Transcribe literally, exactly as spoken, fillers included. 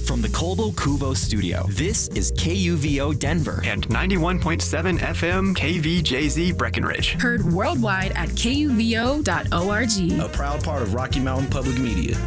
From the Colbo Cuvo studio, this is K U V O Denver and ninety-one point seven F M K V J Z Breckenridge. Heard worldwide at K U V O dot org. A proud part of Rocky Mountain Public Media.